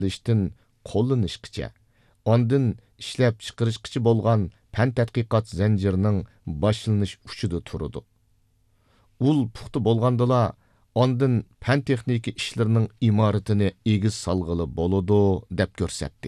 isbotlashdan qo'llanishgacha, ondan ishlab chiqarishgacha bo'lgan fan tadqiqot zanjirining boshlanish uchida turadi. Ul puxta bo'lgandala, ondan fan texnika ishlarining imoratini egiz salg'ili bo'ladi deb ko'rsatdi.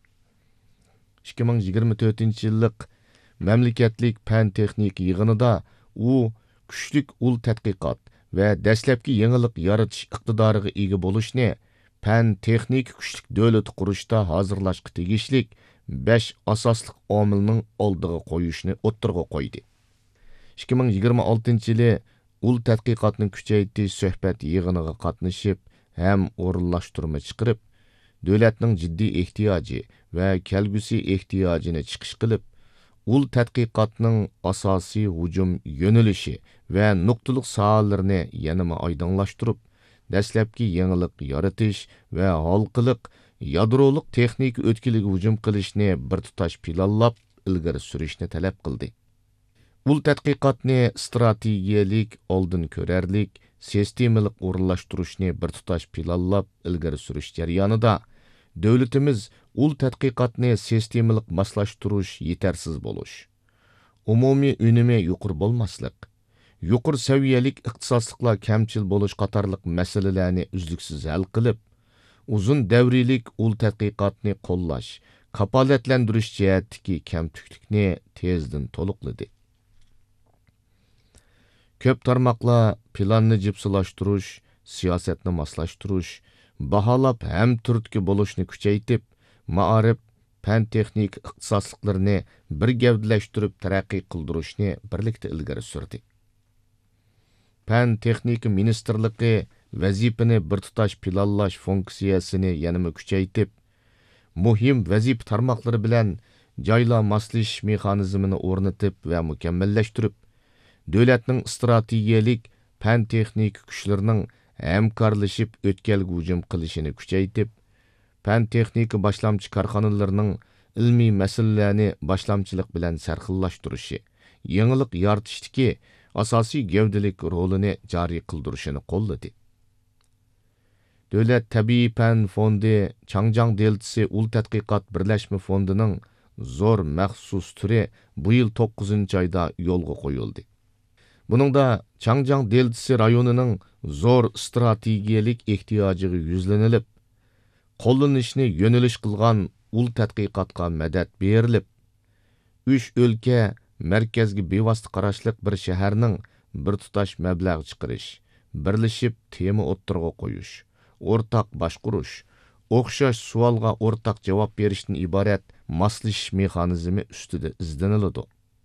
2024-yillik mamlakatlik fan texnika yig'inida u kuchlik ul tadqiqot va dastlabki yangilik yaratish iqtidoriga ega bo'lishni fan texnik kuchlik davlat qurishda hozirlashga tegishlik 5 asosliq omilning oldiga qo'yishni o'ttirg'a qo'ydi. 2026-yili ul tadqiqotni kuchaytirish suhbat yig'iniga qatnashib ham o'rinlashtirma chiqarib, davlatning jiddiy ehtiyoji va kelgusi ehtiyojini chiqish qilib, ul tadqiqotning asosiy hujum yo'nalishi va nuqtaliq sohallarini yanama oydinlashtirib, dastlabki yangilik yaratish va halqiliq yadroliq texnika o'tkiliga hujum qilishni bir tutash planlab ilgari surishni talab qildi. Ul tadqiqotni strategiyalik, oldin ko'rarlik, sistemalik o'rinlashtirishni bir tutash planlab ilgari surish jarayonida davlatimiz ul tadqiqotni sistemalik moslashtirish yetarsiz bo'lish, umumiy unumi yuqori bo'lmaslik, yuqori saviyalik ixtisosliklar kamchil bo'lish qatorliq masalalarni uzluksiz hal qilib, uzun davriylik ul tadqiqotni qo'llash, kafolatlantirish jihatdagi kamtuklikni tezdan to'liqladi. Ko'p tarmoqlar planni jipsilashtirish, siyosatni moslashtirish, baholab ham turtki bo'lishni kuchaytib, ma'arif, fan texnik ixtisosliklarini bir gavdalashtirib taraqqiy qildirishni birlikda ilgari surdi. Fan texnika ministrligi vazifani bir tutash planlash funksiyasini yanama kuchaytib, muhim vazifa tarmoqlari bilan joylar moslashish mexanizmini o'rnatib va mukammallashtirib, davlatning strategiyalik fan texnika kuchlarining hamkorlashib o'tkalga hujum qilishini kuchaytib, fan texnika boshlamchi korxonalarining ilmiy masalalarni boshlamchilik bilan sarxillashtirishi, yangilik yaratishdagi asosiy gavdalik rolini joriy qildirishini qo'lladi. Davlat tabiiy fan fondi Changjiang deltasi ul tadqiqot birlashma fondining zo'r maxsus turi bu yil 9-oyda yo'lga qo'yildi. Buningda Changjiang deltasi rayonining zo'r strategiyalik ehtiyojiga yuzlanilib, qo'llanishni yo'nalish qilgan ul tadqiqotga madad berilib, 3 o'lka markazga bevosita qarashliq bir shaharning bir tutash mablag' chiqarish, birlashib tema o'ttirg'a qo'yish, o'rtaq boshqurish, o'xshash savolga o'rtaq javob berishdan iborat moslashish mexanizmi ustida izlaniladi.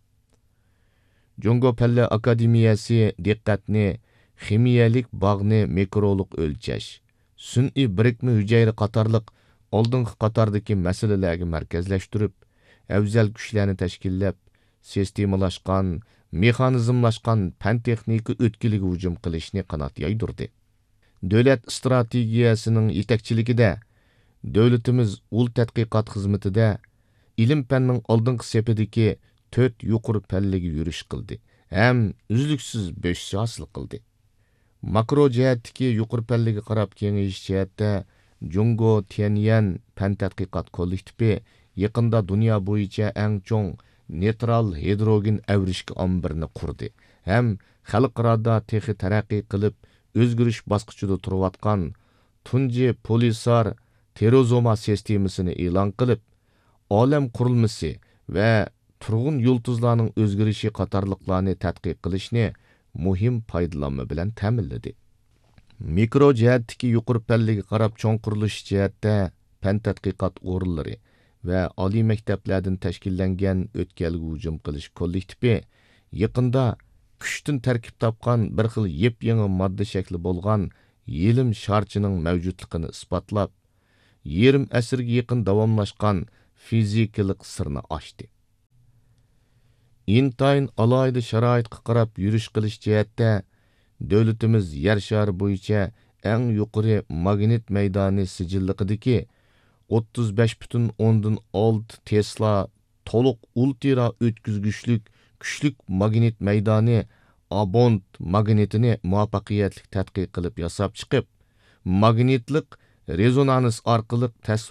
Jungo Palla Akademiyasi diqqatni ximiyalik bog'ni mikrolog o'lchash, sun'iy birikma hujayra qatorliq oldingi qatordagi masalalarga markazlashtirib, afzal kuchlarni tashkillab, sistemalashgan, mexanizmlashgan fan texnika o'tkiliga hujum qilishni qanot yoydirdi. Davlat strategiyasining yetakchiligida davlatimiz ul tadqiqot xizmatida ilm fanning oldingi sepidagi 4 yuqori pallaga yurish qildi, ham uzluksiz bo'sh hosil qildi. Makro jihatdagi yuqori pallaga qarab kengayish jihatda Jungo Tianyan fan tadqiqot kollektivi yaqinda dunyo bo'yicha eng cho'ng neytral hidrogen avrishki ombirini qurdi. Ham xalqaro texnik taraqqiy qilib, o'zgarish bosqichida turayotgan tunji polisar terozoma sistemasini e'lon qilib, olam qurilmasi va turg'un yulduzlarning o'zgarishi qatorliqlarni tadqiq qilishni muhim foydalanma bilan ta'minladi. Mikro jihatdagi yuqori pallaga qarab cho'ng qurilish jihatda fan tadqiqot o'rinlari va oliy maktablardan tashkillangan o'tkalga hujum qilish kollektivi yaqinda kuchdan tarkib topgan bir xil yep-yangi modda shakli bo'lgan yelim sharchining mavjudligini isbotlab, yarim asrga yaqin davomlashgan fizikalik sirni ochdi. Intayin alayda sharoitga qarab yurish qilish jihatda davlatimiz yer shari bo'yicha eng yuqori magnit maydoni sijilliqidagi 35,6 Tesla to'liq ultra o'tkazgichlik kuchlik magnit maydoni Abont magnitini muvaffaqiyatli tadqiq qilib yasab chiqib, magnitlik rezonans orqali